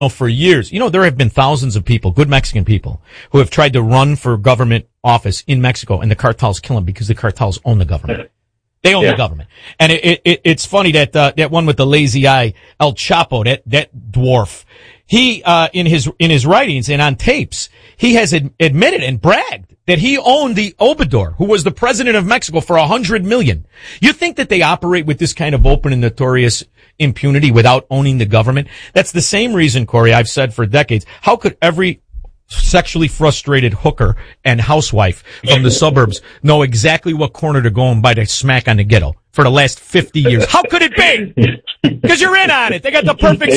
for years. You know, there have been thousands of people, good Mexican people, who have tried to run for government office in Mexico, and the cartels kill them because the cartels own the government. They own the government. And it's funny that that one with the lazy eye, El Chapo, that dwarf, he in his writings and on tapes, he has admitted and bragged that he owned the Obrador, who was the president of Mexico, for $100 million. You think that they operate with this kind of open and notorious impunity without owning the government? That's the same reason, Corey, I've said for decades, how could every sexually frustrated hooker and housewife from the suburbs know exactly what corner to go and bite a smack on the ghetto for the last 50 years? How could it be? Because you're in on it. They got the perfect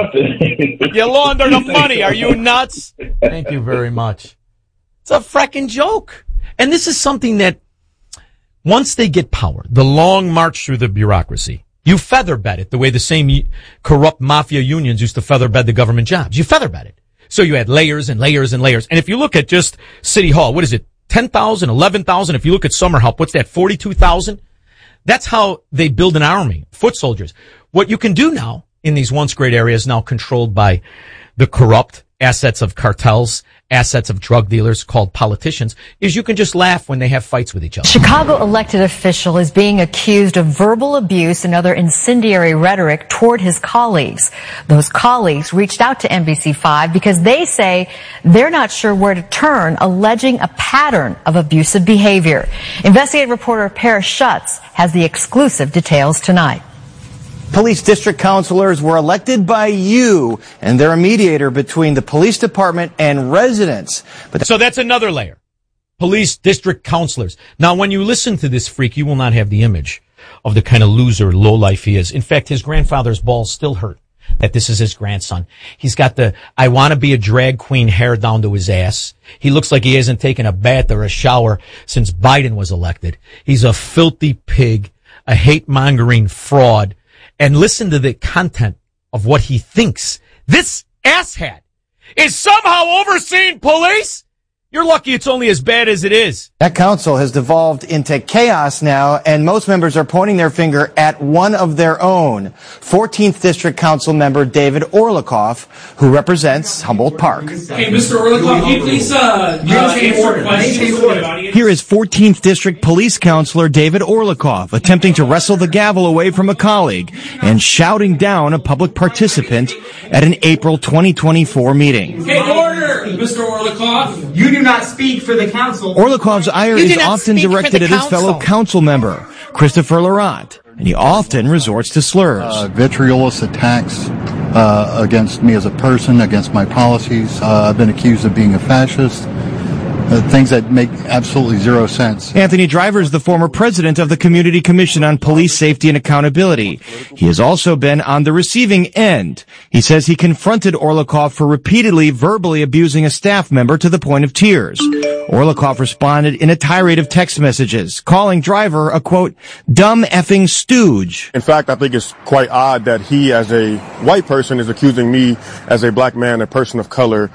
scam. You launder the money. Are you nuts? Thank you very much. It's a frickin' joke. And this is something that once they get power, the long march through the bureaucracy, you featherbed it the way the same corrupt mafia unions used to featherbed the government jobs. You featherbed it. So you had layers and layers and layers. And if you look at just City Hall, what is it? 10,000, 11,000. If you look at Summer Help, what's that? 42,000? That's how they build an army, foot soldiers. What you can do now in these once great areas now controlled by the corrupt assets of cartels, assets of drug dealers called politicians, is you can just laugh when they have fights with each other. Chicago elected official is being accused of verbal abuse and other incendiary rhetoric toward his colleagues. Those colleagues reached out to NBC5 because they say they're not sure where to turn, alleging a pattern of abusive behavior. Investigative reporter Paris Schutz has the exclusive details tonight. Police district counselors were elected by you, and they're a mediator between the police department and residents. So that's another layer. Police district counselors. Now, when you listen to this freak, you will not have the image of the kind of loser, lowlife he is. In fact, his grandfather's balls still hurt that this is his grandson. He's got the I want to be a drag queen hair down to his ass. He looks like he hasn't taken a bath or a shower since Biden was elected. He's a filthy pig, a hate-mongering fraud. And listen to the content of what he thinks. This asshat is somehow overseeing police? You're lucky it's only as bad as it is. That council has devolved into chaos now, and most members are pointing their finger at one of their own. 14th District Council member David Orlikoff, who represents Humboldt Park. Okay, Mr. Orlikoff, can you please answer questions? Here is 14th District Police Counselor David Orlikoff attempting to wrestle the gavel away from a colleague and shouting down a public participant at an April 2024 meeting. Okay, order, Mr. Orlikoff. You do not speak for the council. Orlikoff's ire is often directed at his fellow council member, Christopher Laurent, and he often resorts to slurs. Vitriolous attacks against me as a person, against my policies. I've been accused of being a fascist. Things that make absolutely zero sense. Anthony Driver is the former president of the Community Commission on Police Safety and Accountability. He has also been on the receiving end. He says he confronted Orlikoff for repeatedly verbally abusing a staff member to the point of tears. Orlikoff responded in a tirade of text messages, calling Driver a, quote, dumb effing stooge. In fact, I think it's quite odd that he, as a white person, is accusing me, as a black man, a person of color,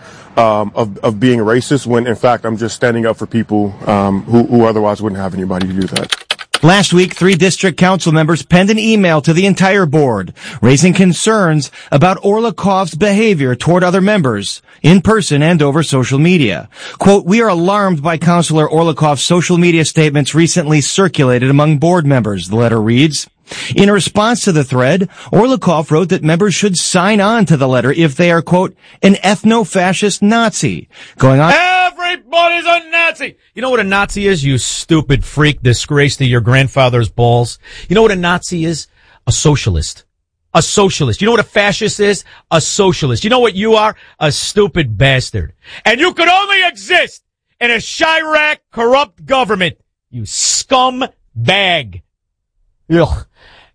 of being racist, when in fact I'm just standing up for people who otherwise wouldn't have anybody to do that. Last week, 3 district council members penned an email to the entire board, raising concerns about Orlikoff's behavior toward other members, in person and over social media. Quote, we are alarmed by Councilor Orlikoff's social media statements recently circulated among board members, the letter reads. In response to the thread, Orlikoff wrote that members should sign on to the letter if they are, quote, an ethno-fascist Nazi. Going on. Everybody's a Nazi. You know what a Nazi is, you stupid freak, disgrace to your grandfather's balls? You know what a Nazi is? A socialist. A socialist. You know what a fascist is? A socialist. You know what you are? A stupid bastard. And you could only exist in a Chirac corrupt government. You scum bag. Ugh.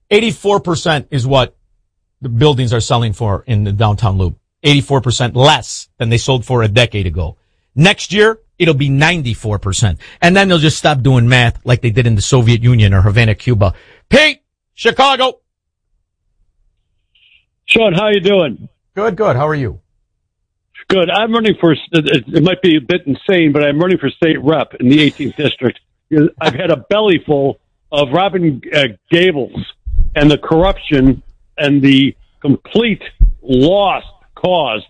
84% is what the buildings are selling for in the downtown loop. 84% less than they sold for a decade ago. Next year, it'll be 94%. And then they'll just stop doing math like they did in the Soviet Union or Havana, Cuba. Pete, Chicago. Sean, how you doing? Good, good. How are you? Good. I'm running for, it might be a bit insane, but I'm running for state rep in the 18th district. I've had a belly full of Robin Gables and the corruption and the complete lost cause.